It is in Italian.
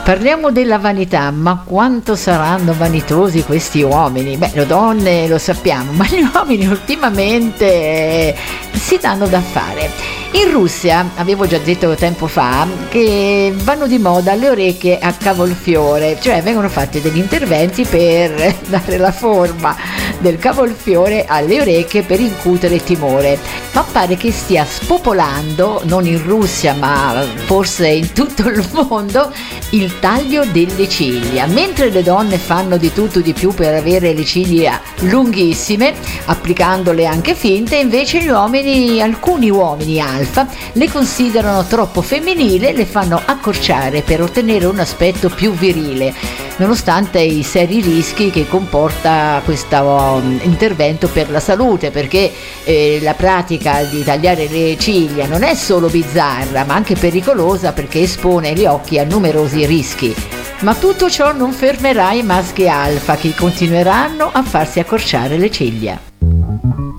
Parliamo della vanità, ma quanto saranno vanitosi questi uomini? Beh, le donne lo sappiamo, ma gli uomini ultimamente si danno da fare. In Russia, avevo già detto tempo fa, che vanno di moda le orecchie a cavolfiore, cioè vengono fatti degli interventi per dare la forma del cavolfiore alle orecchie per incutere timore. Ma pare che stia spopolando, non in Russia ma forse in tutto il mondo, il taglio delle ciglia. Mentre le donne fanno di tutto di più per avere le ciglia lunghissime, applicandole anche finte, invece gli uomini, alcuni uomini alfa, le considerano troppo femminili, le fanno accorciare per ottenere un aspetto più virile, nonostante i seri rischi che comporta questo intervento per la salute, perché la pratica di tagliare le ciglia non è solo bizzarra ma anche pericolosa, perché espone gli occhi a numerosi rischi. Ma tutto ciò non fermerà i maschi alfa, che continueranno a farsi accorciare le ciglia.